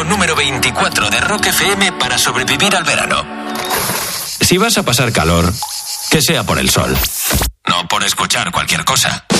número 24 de Rock FM para sobrevivir al verano. Si vas a pasar calor, que sea por el sol. No por escuchar cualquier cosa.